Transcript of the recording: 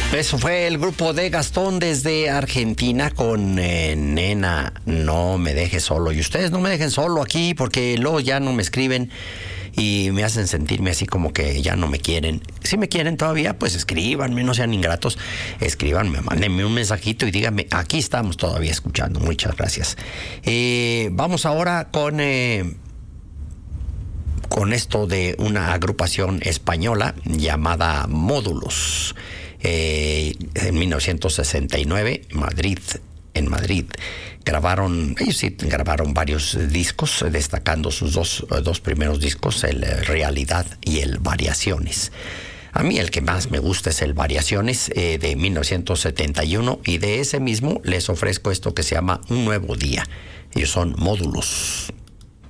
Eso fue el grupo de Gastón desde Argentina con Nena, no me dejes solo. Y ustedes no me dejen solo aquí porque luego ya no me escriben y me hacen sentirme así como que ya no me quieren. Si me quieren todavía, pues escríbanme, no sean ingratos. Escríbanme, mándenme un mensajito y díganme, aquí estamos todavía escuchando. Muchas gracias. Vamos ahora con esto de una agrupación española llamada Módulos. En 1969, en Madrid, ellos sí grabaron varios discos, destacando sus dos primeros discos, el Realidad y el Variaciones. A mí el que más me gusta es el Variaciones, de 1971, y de ese mismo les ofrezco esto que se llama Un Nuevo Día. Ellos son Módulos.